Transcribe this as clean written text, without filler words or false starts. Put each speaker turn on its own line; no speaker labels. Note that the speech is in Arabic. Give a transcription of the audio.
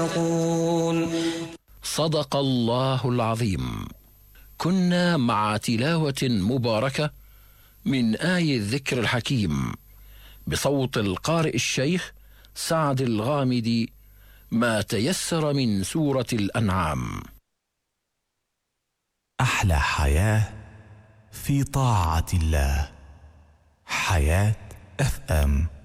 يتقون.
صدق الله العظيم. كنا مع تلاوة مباركة من آي الذكر الحكيم بصوت القارئ الشيخ سعد الغامدي، ما تيسر من سورة الأنعام.
أحلى حياة في طاعة الله. حياة FM.